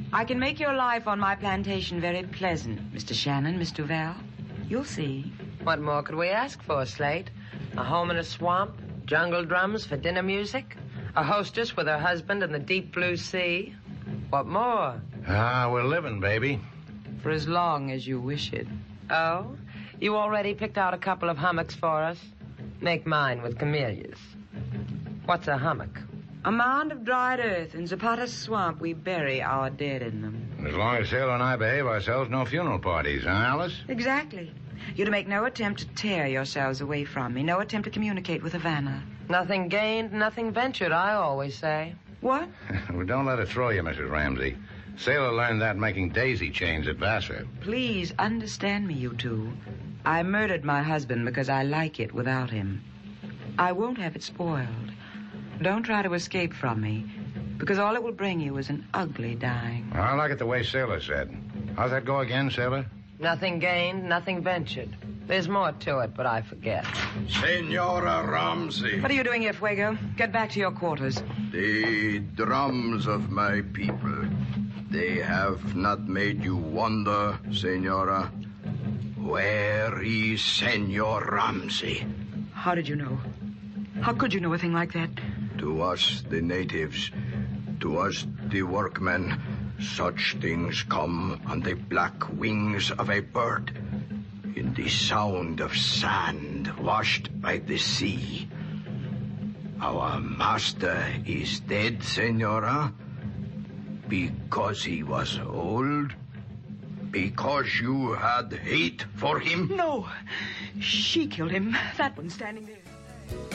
I can make your life on my plantation very pleasant, Mr. Shannon, Miss Duval. You'll see. What more could we ask for, Slate? A home in a swamp, jungle drums for dinner music, a hostess with her husband in the deep blue sea. What more? We're living, baby. For as long as you wish it. Oh? You already picked out a couple of hummocks for us? Make mine with camellias. What's a hummock? A mound of dried earth in Zapata's swamp. We bury our dead in them. As long as Sailor and I behave ourselves, no funeral parties, huh, Alice? Exactly. You're to make no attempt to tear yourselves away from me. No attempt to communicate with Havana. Nothing gained, nothing ventured, I always say. What? Well, don't let it throw you, Mrs. Ramsey. Sailor learned that making daisy chains at Vassar. Please understand me, you two. I murdered my husband because I like it without him. I won't have it spoiled. Don't try to escape from me, because all it will bring you is an ugly dying. I like it the way Sailor said. How's that go again, Sailor? Nothing gained, nothing ventured. There's more to it, but I forget. Senora Ramsey. What are you doing here, Fuego? Get back to your quarters. The drums of my people. They have not made you wonder, Senora. Where is Senor Ramsey? How did you know? How could you know a thing like that? To us, the natives, to us, the workmen, such things come on the black wings of a bird, in the sound of sand washed by the sea. Our master is dead, Senora, because he was old, because you had hate for him. No, she killed him. That one standing there.